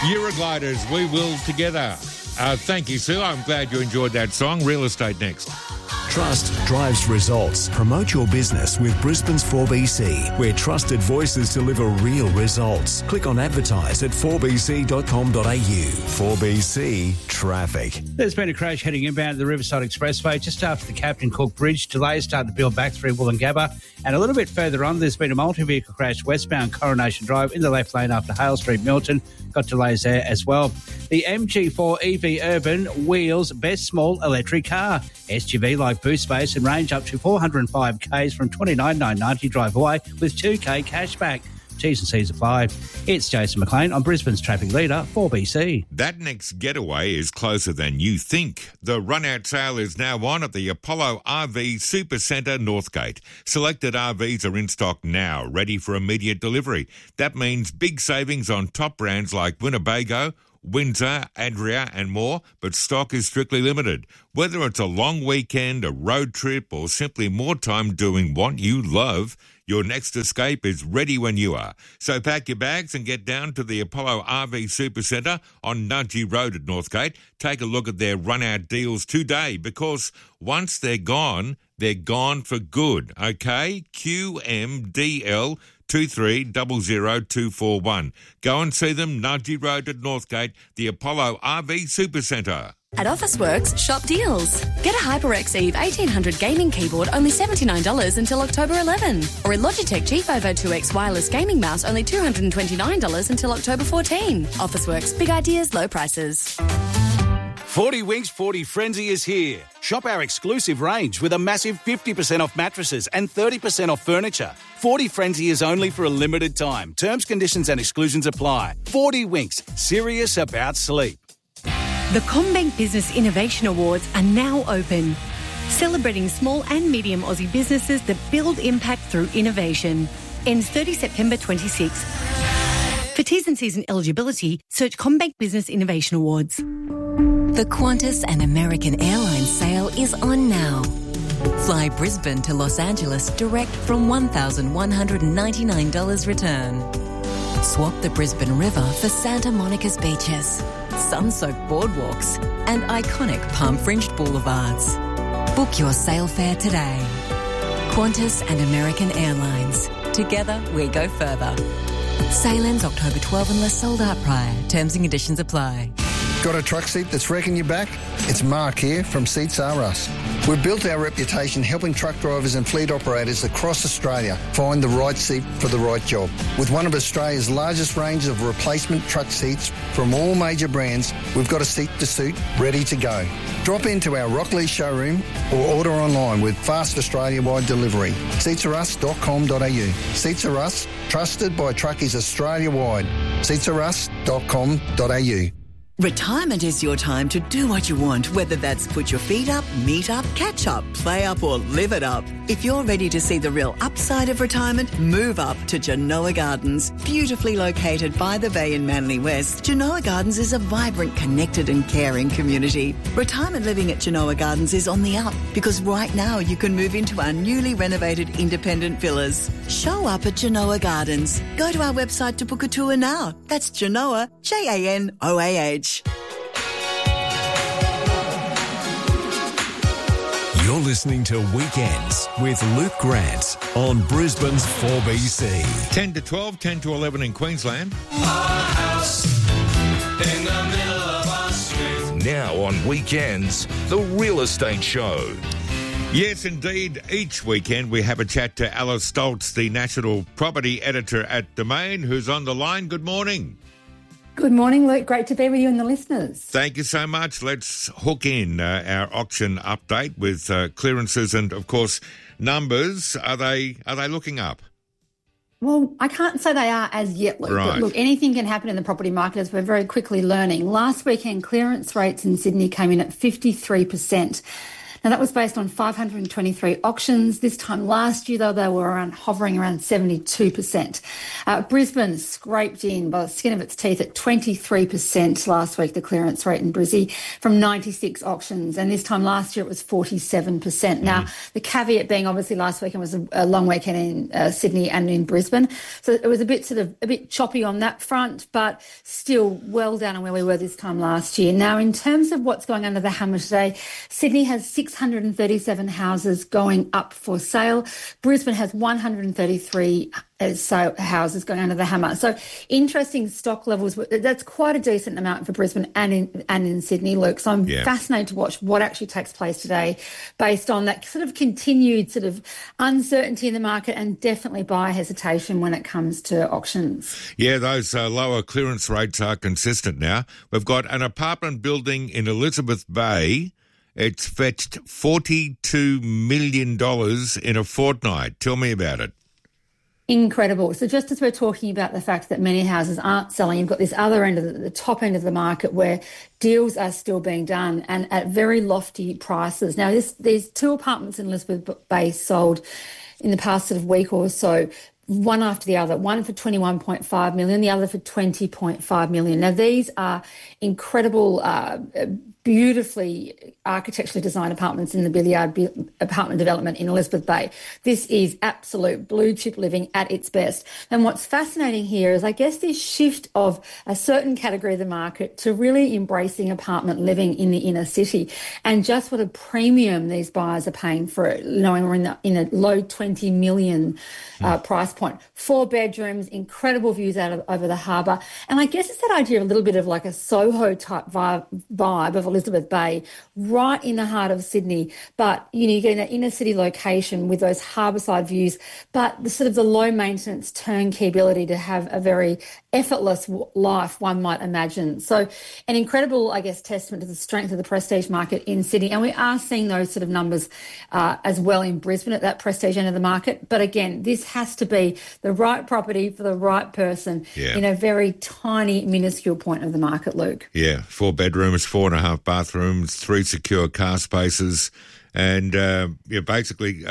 Eurogliders, we will together. Thank you, Sue. I'm glad you enjoyed that song. Real estate next. Trust drives results. Promote your business with Brisbane's 4BC, where trusted voices deliver real results. Click on advertise at 4bc.com.au. 4BC Traffic. There's been a crash heading inbound the Riverside Expressway just after the Captain Cook Bridge. Delays starting to build back through Wollongabba. And a little bit further on, there's been a multi-vehicle crash westbound Coronation Drive in the left lane after Hale Street, Milton. Got delays there as well. The MG4 EV Urban wheels best small electric car. SUV like boot space and range up to 405 Ks from $29,990 drive away with 2K cashback. T's and C's apply. It's Jason McLean on Brisbane's traffic leader, 4BC. That next getaway is closer than you think. The run-out sale is now on at the Apollo RV Supercentre Northgate. Selected RVs are in stock now, ready for immediate delivery. That means big savings on top brands like Winnebago, Windsor, Adria and more, but stock is strictly limited. Whether it's a long weekend, a road trip or simply more time doing what you love, your next escape is ready when you are. So pack your bags and get down to the Apollo RV Supercentre on Nudgee Road at Northgate. Take a look at their run-out deals today because once they're gone for good. Okay? QMDL 23000241. Go and see them, Nudgee Road at Northgate, the Apollo RV Supercentre. At Officeworks, shop deals. Get a HyperX Eve 1800 gaming keyboard, only $79 until October 11. Or a Logitech G502 2X wireless gaming mouse, only $229 until October 14. Officeworks, big ideas, low prices. 40 Winks 40 Frenzy is here. Shop our exclusive range with a massive 50% off mattresses and 30% off furniture. 40 Frenzy is only for a limited time. Terms, conditions and exclusions apply. 40 Winks, serious about sleep. The CommBank Business Innovation Awards are now open, celebrating small and medium Aussie businesses that build impact through innovation. Ends 30 September 26. For T's and C's and eligibility, search CommBank Business Innovation Awards. The Qantas and American Airlines sale is on now. Fly Brisbane to Los Angeles direct from $1,199 return. Swap the Brisbane River for Santa Monica's beaches, sun-soaked boardwalks and iconic palm-fringed boulevards. Book your sail fare today. Qantas and American Airlines. Together we go further. Sail ends October 12 unless sold out prior. Terms and conditions apply. Got a truck seat that's wrecking your back? It's Mark here from Seats R Us. We've built our reputation helping truck drivers and fleet operators across Australia find the right seat for the right job. With one of Australia's largest range of replacement truck seats from all major brands, we've got a seat to suit ready to go. Drop into our Rockley showroom or order online with fast Australia-wide delivery. Seatsarus.com.au. Seats R Us, trusted by truckies Australia-wide. Seatsarus.com.au. Retirement is your time to do what you want, whether that's put your feet up, meet up, catch up, play up or live it up. If you're ready to see the real upside of retirement, move up to Genoa Gardens. Beautifully located by the bay in Manly West, Genoa Gardens is a vibrant, connected and caring community. Retirement living at Genoa Gardens is on the up because right now you can move into our newly renovated independent villas. Show up at Genoa Gardens. Go to our website to book a tour now. That's Genoa, Janoah. You're listening to Weekends with Luke Grant on Brisbane's 4BC. 10 to 12, 10 to 11 in Queensland. Now on Weekends, The Real Estate Show. Yes, indeed. Each weekend we have a chat to Alice Stoltz, the National Property Editor at Domain, who's on the line. Good morning. Good morning, Luke. Great to be with you and the listeners. Thank you so much. Let's hook in our auction update with clearances and, of course, numbers. Are they looking up? Well, I can't say they are as yet, Luke. Right. But look, anything can happen in the property market as we're very quickly learning. Last weekend, clearance rates in Sydney came in at 53%. Now, that was based on 523 auctions. This time last year, though, they were hovering around 72%. Brisbane scraped in by the skin of its teeth at 23% last week, the clearance rate in Brizzy, from 96 auctions. And this time last year, it was 47%. Now, the caveat being obviously last weekend was a long weekend in Sydney and in Brisbane. So it was a bit choppy on that front, but still well down on where we were this time last year. Now, in terms of what's going under the hammer today, Sydney has 637 houses going up for sale. Brisbane has 133 houses going under the hammer. So interesting stock levels. That's quite a decent amount for Brisbane and in Sydney, Luke. So I'm fascinated to watch what actually takes place today based on that sort of continued sort of uncertainty in the market and definitely buyer hesitation when it comes to auctions. Yeah, those lower clearance rates are consistent now. We've got an apartment building in Elizabeth Bay. It's fetched $42 million in a fortnight. Tell me about it. Incredible. So just as we're talking about the fact that many houses aren't selling, you've got this other end of the top end of the market where deals are still being done and at very lofty prices. Now, these two apartments in Elizabeth Bay sold in the past sort of week or so, one after the other, one for $21.5 million, the other for $20.5 million. Now, these are incredible, beautifully architecturally designed apartments in the Billiard apartment development in Elizabeth Bay. This is absolute blue chip living at its best. And what's fascinating here is, I guess, this shift of a certain category of the market to really embracing apartment living in the inner city, and just what a premium these buyers are paying for it, knowing we're in a low 20 million price point. 4 bedrooms, incredible views out over the harbour. And I guess it's that idea of a little bit of like a Soho type vibe of Elizabeth Bay, right in the heart of Sydney. But, you know, you get an inner city location with those harbourside views, but the sort of the low maintenance turnkey ability to have a very effortless life, one might imagine. So an incredible, I guess, testament to the strength of the prestige market in Sydney. And we are seeing those sort of numbers as well in Brisbane at that prestige end of the market. But again, this has to be the right property for the right person in a very tiny, minuscule point of the market, Luke. Yeah, 4 bedrooms, 4.5 bathrooms, 3 secure car spaces, and basically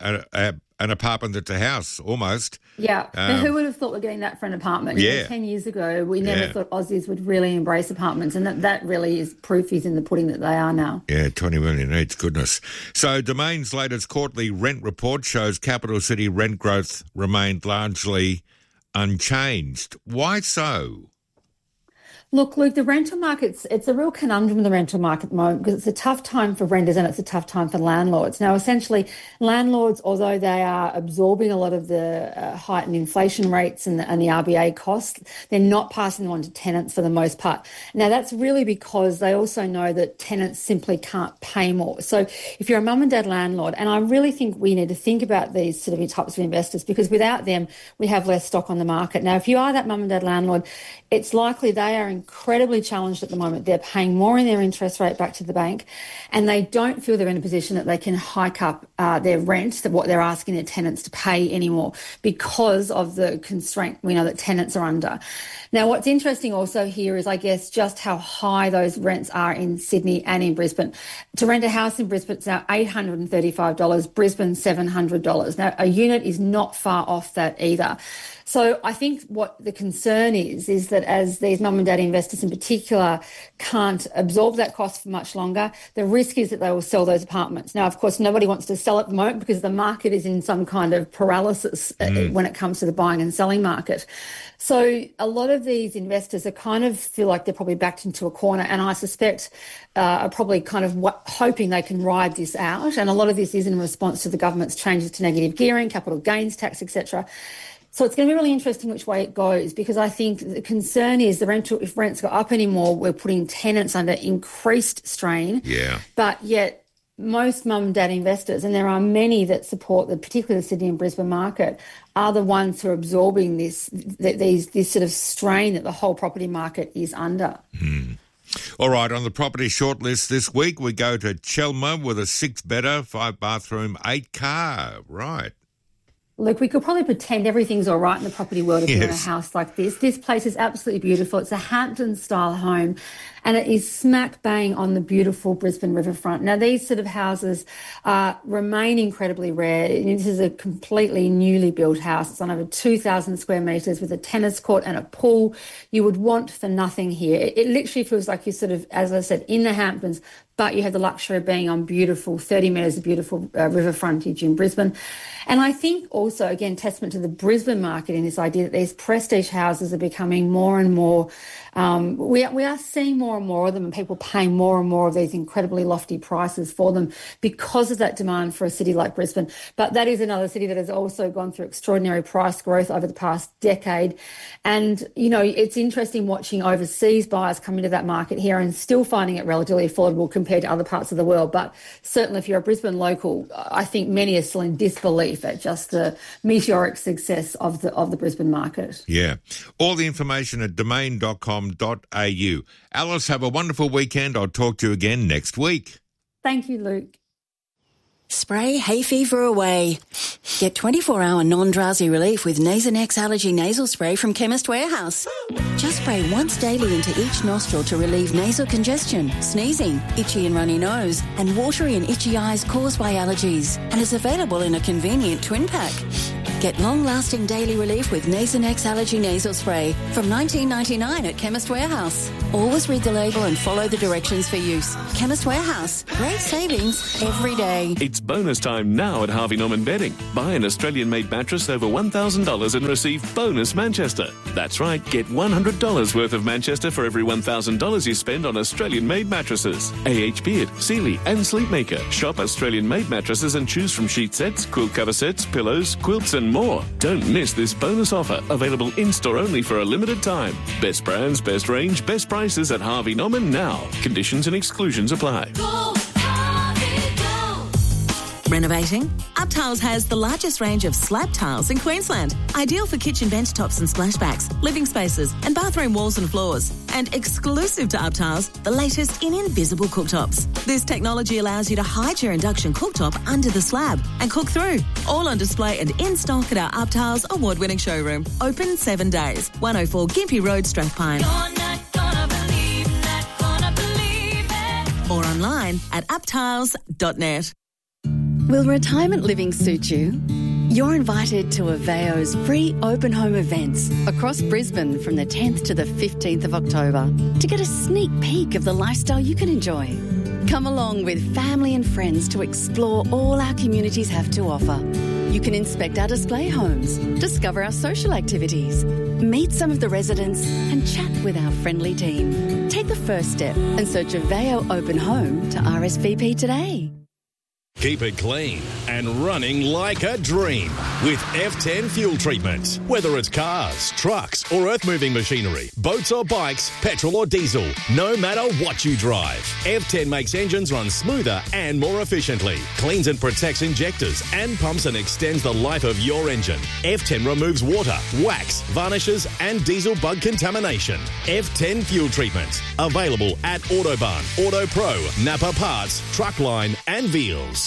an apartment that's a house, almost. Yeah. Now, who would have thought we're getting that for an apartment? Yeah. You know, 10 years ago, we never thought Aussies would really embrace apartments, and that really is proof is in the pudding that they are now. Yeah, 20 million each, goodness. So Domain's latest quarterly rent report shows capital city rent growth remained largely unchanged. Why so? Look, Luke, the rental market, it's a real conundrum in the rental market at the moment because it's a tough time for renters and it's a tough time for landlords. Now, essentially, landlords, although they are absorbing a lot of the heightened inflation rates and the RBA costs, they're not passing them on to tenants for the most part. Now, that's really because they also know that tenants simply can't pay more. So if you're a mum and dad landlord, and I really think we need to think about these sort of types of investors because without them, we have less stock on the market. Now, if you are that mum and dad landlord, it's likely they are incredibly challenged at the moment. They're paying more in their interest rate back to the bank, and they don't feel they're in a position that they can hike up their rent, what they're asking their tenants to pay anymore because of the constraint we know that tenants are under. Now, what's interesting also here is, I guess, just how high those rents are in Sydney and in Brisbane. To rent a house in Brisbane, it's now $835, Brisbane $700. Now, a unit is not far off that either. So I think what the concern is that as these mum and dad investors in particular can't absorb that cost for much longer, the risk is that they will sell those apartments. Now, of course, nobody wants to sell at the moment because the market is in some kind of paralysis when it comes to the buying and selling market. So a lot of these investors are kind of feel like they're probably backed into a corner, and I suspect are probably kind of hoping they can ride this out. And a lot of this is in response to the government's changes to negative gearing, capital gains tax, etc. So it's going to be really interesting which way it goes, because I think the concern is if rents go up anymore, we're putting tenants under increased strain. Yeah. But yet most mum and dad investors, and there are many that support particularly the Sydney and Brisbane market, are the ones who are absorbing this sort of strain that the whole property market is under. All right, on the property shortlist this week, we go to Chelmer with a 6-bedder, 5-bathroom, 8-car. Right. Look, we could probably pretend everything's all right in the property world if you're in a house like this. This place is absolutely beautiful. It's a Hampton-style home, and it is smack bang on the beautiful Brisbane riverfront. Now, these sort of houses remain incredibly rare. This is a completely newly built house. It's on over 2,000 square metres with a tennis court and a pool. You would want for nothing here. It literally feels like you're sort of, as I said, in the Hamptons, but you have the luxury of being on beautiful 30 metres of beautiful river frontage in Brisbane. And I think also, again, testament to the Brisbane market in this idea that these prestige houses are becoming more and more, we are seeing more and more of them, and people paying more and more of these incredibly lofty prices for them because of that demand for a city like Brisbane. But that is another city that has also gone through extraordinary price growth over the past decade. And, you know, it's interesting watching overseas buyers come into that market here and still finding it relatively affordable compared to other parts of the world. But certainly if you're a Brisbane local, I think many are still in disbelief at just the meteoric success of the Brisbane market. Yeah. All the information at domain.com.au. Alice, have a wonderful weekend. I'll talk to you again next week. Thank you, Luke. Spray hay fever away. Get 24-hour non-drowsy relief with Nasonex Allergy Nasal Spray from Chemist Warehouse. Just spray once daily into each nostril to relieve nasal congestion, sneezing, itchy and runny nose, and watery and itchy eyes caused by allergies. And is available in a convenient twin pack. Get long-lasting daily relief with Nasonex Allergy Nasal Spray from $19.99 at Chemist Warehouse. Always read the label and follow the directions for use. Chemist Warehouse. Great savings every day. It's bonus time now at Harvey Norman Bedding. Buy an Australian-made mattress over $1,000 and receive bonus Manchester. That's right, get $100 worth of Manchester for every $1,000 you spend on Australian-made mattresses. AH Beard, Sealy and Sleepmaker. Shop Australian-made mattresses and choose from sheet sets, quilt cover sets, pillows, quilts and more. Don't miss this bonus offer, available in-store only for a limited time. Best brands, best range, best prices at Harvey Norman now. Conditions and exclusions apply. Renovating? UpTiles has the largest range of slab tiles in Queensland. Ideal for kitchen bench tops and splashbacks, living spaces and bathroom walls and floors. And exclusive to UpTiles, the latest in invisible cooktops. This technology allows you to hide your induction cooktop under the slab and cook through. All on display and in stock at our UpTiles award-winning showroom. Open 7 days. 104 Gympie Road, Strathpine. Or online at uptiles.net. Will retirement living suit you? You're invited to Aveo's free open home events across Brisbane from the 10th to the 15th of October to get a sneak peek of the lifestyle you can enjoy. Come along with family and friends to explore all our communities have to offer. You can inspect our display homes, discover our social activities, meet some of the residents and chat with our friendly team. Take the first step and search Aveo Open Home to RSVP today. Keep it clean and running like a dream with F10 fuel treatment. Whether it's cars, trucks or earth-moving machinery, boats or bikes, petrol or diesel, no matter what you drive, F10 makes engines run smoother and more efficiently, cleans and protects injectors and pumps and extends the life of your engine. F10 removes water, wax, varnishes and diesel bug contamination. F10 fuel treatment. Available at Autobarn, Auto Pro, Napa Parts, Truckline and Veals.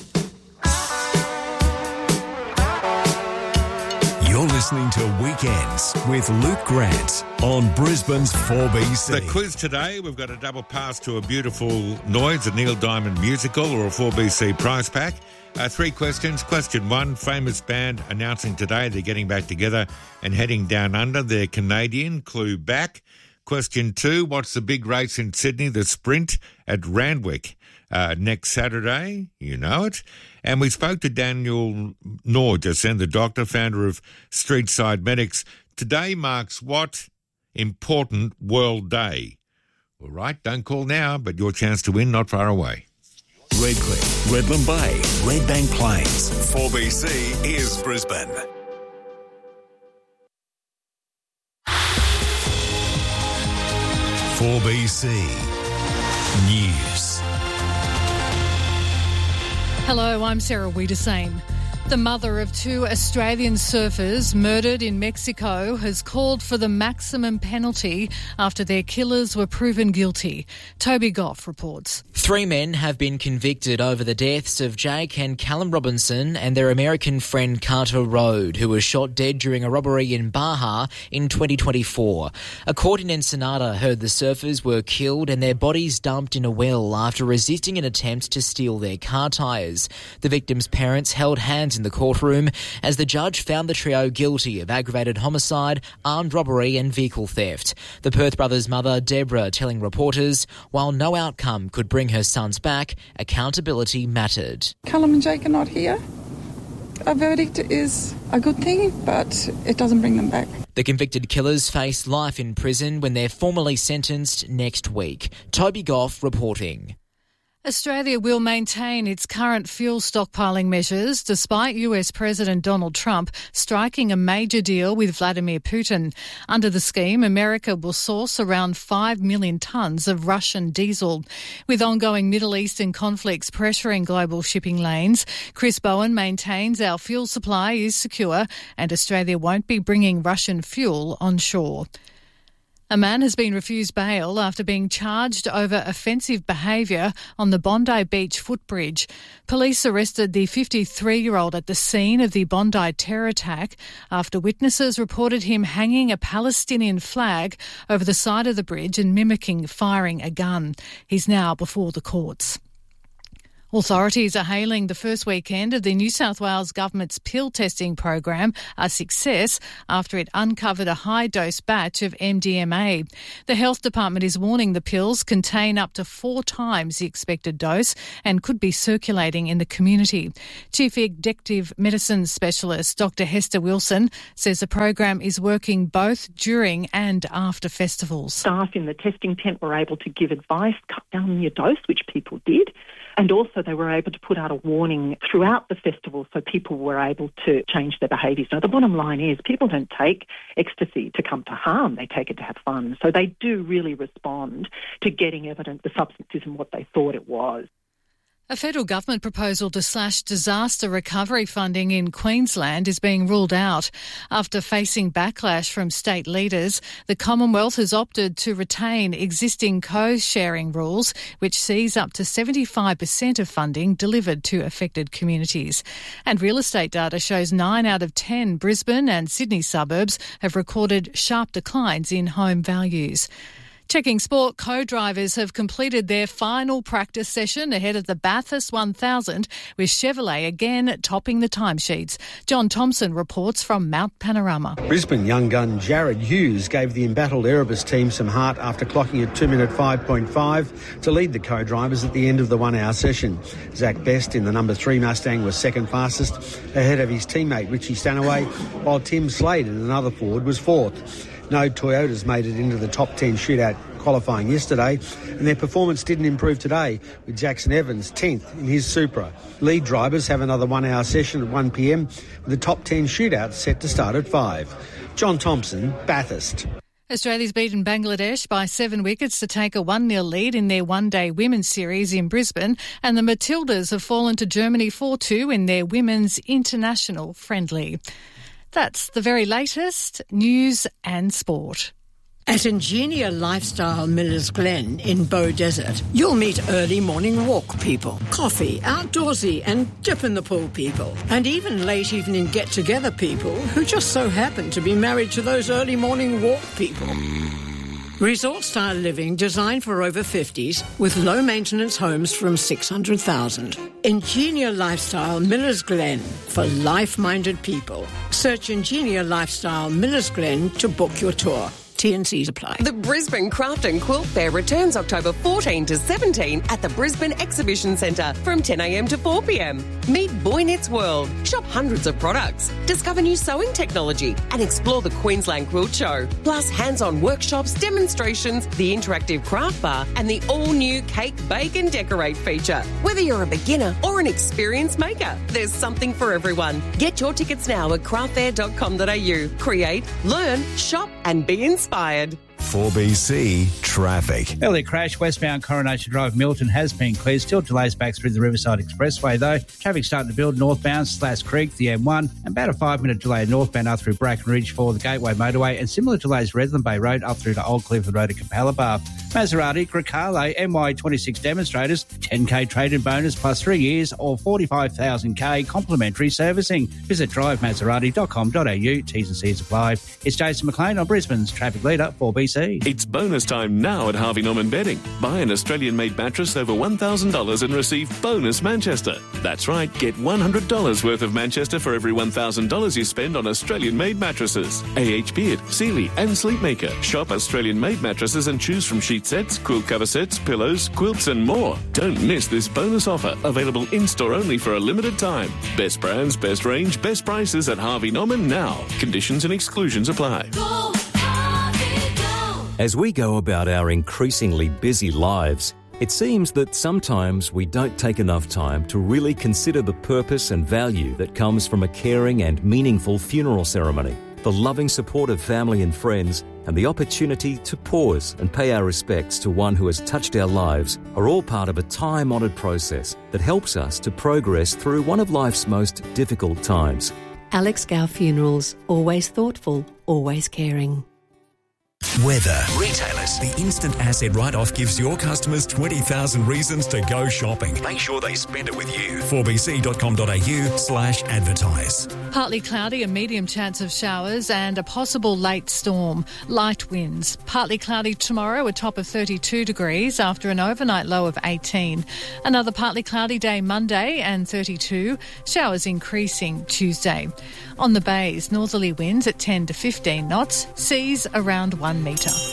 You're listening to Weekends with Luke Grant on Brisbane's 4BC. The quiz today, we've got a double pass to a beautiful Noids, a Neil Diamond musical or a 4BC prize pack. 3 questions. Question 1, famous band announcing today they're getting back together and heading down under. They're Canadian, clue back. Question 2, what's the big race in Sydney, the Sprint at Randwick? Next Saturday, you know it. And we spoke to Daniel Knorr just then, the doctor, founder of Streetside Medics. Today marks what important World Day? All right, don't call now, but your chance to win not far away. Redcliffe, Redland Bay, Redbank Plains. 4BC is Brisbane. .4BC News. Hello, I'm Sarah Wiedersame. The mother of 2 Australian surfers murdered in Mexico has called for the maximum penalty after their killers were proven guilty. Toby Goff reports. 3 men have been convicted over the deaths of Jake and Callum Robinson and their American friend Carter Rode, who was shot dead during a robbery in Baja in 2024. A court in Ensenada heard the surfers were killed and their bodies dumped in a well after resisting an attempt to steal their car tyres. The victims' parents held hands in the courtroom as the judge found the trio guilty of aggravated homicide, armed robbery and vehicle theft. The Perth brothers' mother, Deborah, telling reporters, while no outcome could bring her sons back, accountability mattered. Callum and Jake are not here. A verdict is a good thing, but it doesn't bring them back. The convicted killers face life in prison when they're formally sentenced next week. Toby Goff reporting. Australia will maintain its current fuel stockpiling measures despite US President Donald Trump striking a major deal with Vladimir Putin. Under the scheme, America will source around 5 million tonnes of Russian diesel. With ongoing Middle Eastern conflicts pressuring global shipping lanes, Chris Bowen maintains our fuel supply is secure and Australia won't be bringing Russian fuel on shore. A man has been refused bail after being charged over offensive behaviour on the Bondi Beach footbridge. Police arrested the 53-year-old at the scene of the Bondi terror attack after witnesses reported him hanging a Palestinian flag over the side of the bridge and mimicking firing a gun. He's now before the courts. Authorities are hailing the first weekend of the New South Wales government's pill testing program a success after it uncovered a high-dose batch of MDMA. The Health Department is warning the pills contain up to 4 times the expected dose and could be circulating in the community. Chief Executive Medicine Specialist Dr Hester Wilson says the program is working both during and after festivals. Staff in the testing tent were able to give advice, cut down your dose, which people did. And also they were able to put out a warning throughout the festival so people were able to change their behaviours. Now, the bottom line is people don't take ecstasy to come to harm. They take it to have fun. So they do really respond to getting evidence the substance isn't what they thought it was. A federal government proposal to slash disaster recovery funding in Queensland is being ruled out. After facing backlash from state leaders, the Commonwealth has opted to retain existing co-sharing rules, which sees up to 75% of funding delivered to affected communities. And real estate data shows 9 out of 10 Brisbane and Sydney suburbs have recorded sharp declines in home values. Checking sport, co-drivers have completed their final practice session ahead of the Bathurst 1000, with Chevrolet again topping the timesheets. John Thompson reports from Mount Panorama. Brisbane young gun Jared Hughes gave the embattled Erebus team some heart after clocking at 2-minute 5.5 to lead the co-drivers at the end of the 1 hour session. Zach Best in the number 3 Mustang was second fastest, ahead of his teammate Richie Stanaway, while Tim Slade in another Ford was fourth. No Toyotas made it into the top 10 shootout qualifying yesterday, and their performance didn't improve today, with Jackson Evans 10th in his Supra. Lead drivers have another 1 hour session at 1 p.m, with the top 10 shootout set to start at 5. John Thompson, Bathurst. Australia's beaten Bangladesh by 7 wickets to take a 1-0 lead in their one-day women's series in Brisbane, and the Matildas have fallen to Germany 4-2 in their women's international friendly. That's the very latest news and sport. At Ingenia Lifestyle Millers Glen in Bow Desert, you'll meet early morning walk people, coffee, outdoorsy and dip in the pool people, and even late evening get-together people who just so happen to be married to those early morning walk people. Resort-style living designed for over 50s with low-maintenance homes from $600,000. Ingenia Lifestyle Millers Glen for life-minded people. Search Ingenia Lifestyle Millers Glen to book your tour. T&Cs apply. The Brisbane Craft and Quilt Fair returns October 14 to 17 at the Brisbane Exhibition Centre from 10 a.m. to 4 p.m. Meet Boy Knits World, shop hundreds of products, discover new sewing technology and explore the Queensland Quilt Show. Plus hands-on workshops, demonstrations, the interactive craft bar and the all-new Cake, Bake and Decorate feature. Whether you're a beginner or an experienced maker, there's something for everyone. Get your tickets now at craftfair.com.au. Create, learn, shop and be inspired. 4BC Traffic. Earlier crash, westbound Coronation Drive, Milton has been cleared. Still delays back through the Riverside Expressway though. Traffic starting to build northbound Slash Creek, the M1, and about a 5-minute delay northbound up through Bracken Ridge for the Gateway Motorway, and similar delays Redland Bay Road up through to Old Clifford Road at Capalaba. Maserati, Grecale, MY26 demonstrators, 10k trade-in bonus plus 3 years or 45,000k complimentary servicing. Visit drivemaserati.com.au. T's and C's apply. It's Jason McLean on Brisbane's traffic leader for BC. It's bonus time now at Harvey Norman Bedding. Buy an Australian-made mattress over $1,000 and receive bonus Manchester. That's right, get $100 worth of Manchester for every $1,000 you spend on Australian-made mattresses. AH Beard, Sealy and Sleepmaker. Shop Australian-made mattresses and choose from sheet sets, quilt cover sets, pillows, quilts and more. Don't miss this bonus offer, available in-store only for a limited time. Best brands, best range, best prices at Harvey Norman now. Conditions and exclusions apply. As we go about our increasingly busy lives, it seems that sometimes we don't take enough time to really consider the purpose and value that comes from a caring and meaningful funeral ceremony. The loving support of family and friends and the opportunity to pause and pay our respects to one who has touched our lives are all part of a time-honoured process that helps us to progress through one of life's most difficult times. Alex Gow Funerals, always thoughtful, always caring. Weather. Retailers. The instant asset write-off gives your customers 20,000 reasons to go shopping. Make sure they spend it with you. 4bc.com.au/advertise. Partly cloudy, a medium chance of showers and a possible late storm. Light winds. Partly cloudy tomorrow, a top of 32 degrees after an overnight low of 18. Another partly cloudy day Monday and 32. Showers increasing Tuesday. On the bays, northerly winds at 10 to 15 knots. Seas around 1 metre.